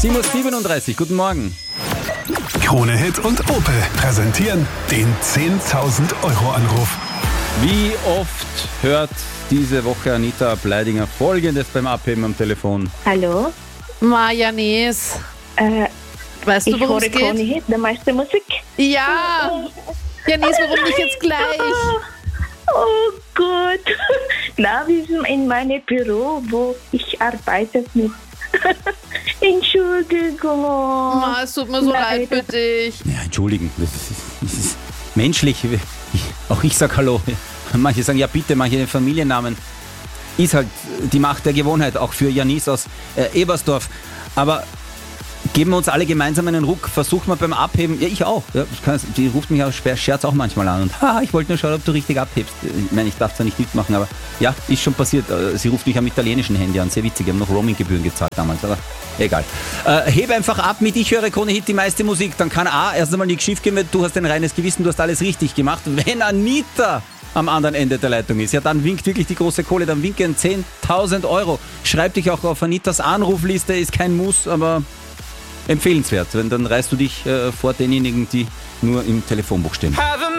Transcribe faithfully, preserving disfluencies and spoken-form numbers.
sieben Uhr siebenunddreißig, guten Morgen. Krone Hit und Opel präsentieren den zehntausend Euro Anruf. Wie oft hört diese Woche Anita Bleidinger Folgendes beim Abheben am Telefon? Hallo, Ma, Janis, äh, weißt du, ich worum höre es geht? Krone Hit, der meiste Musik. Ja, Janis, warum nicht jetzt gleich? Oh Gott, na, wir sind in meinem Büro, wo ich arbeite mit. Entschuldigung. Ma, es tut mir so Leider. leid für dich. Ja, entschuldigen, das ist, das ist menschlich. Ich, auch ich sag Hallo. Manche sagen ja bitte, manche den Familiennamen. Ist halt die Macht der Gewohnheit, auch für Janis aus äh, Ebersdorf. Aber geben wir uns alle gemeinsam einen Ruck, versuchen wir beim Abheben, ja ich auch, ja, ich kann, die ruft mich aus Scherz auch manchmal an und haha, ich wollte nur schauen, ob du richtig abhebst. Ich meine, ich darf zwar nicht mitmachen, aber ja, ist schon passiert. Sie ruft mich am italienischen Handy an, sehr witzig, wir haben noch Roaming-Gebühren gezahlt damals, aber egal. Äh, hebe einfach ab mit Ich höre Krone Hit die meiste Musik, dann kann A, erst einmal nichts schief gehen, weil du hast ein reines Gewissen, du hast alles richtig gemacht. Wenn Anita am anderen Ende der Leitung ist, ja dann winkt wirklich die große Kohle, dann winken zehntausend Euro. Schreib dich auch auf Anitas Anrufliste, ist kein Muss, aber empfehlenswert, wenn dann reißt du dich äh, vor denjenigen, die nur im Telefonbuch stehen.